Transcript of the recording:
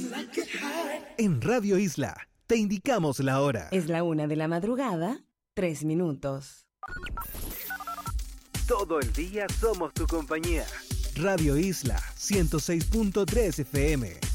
En Radio Isla, te indicamos la hora. Es la 1 de la madrugada, 3 minutos. Todo el día somos tu compañía. Radio Isla 106.3 FM.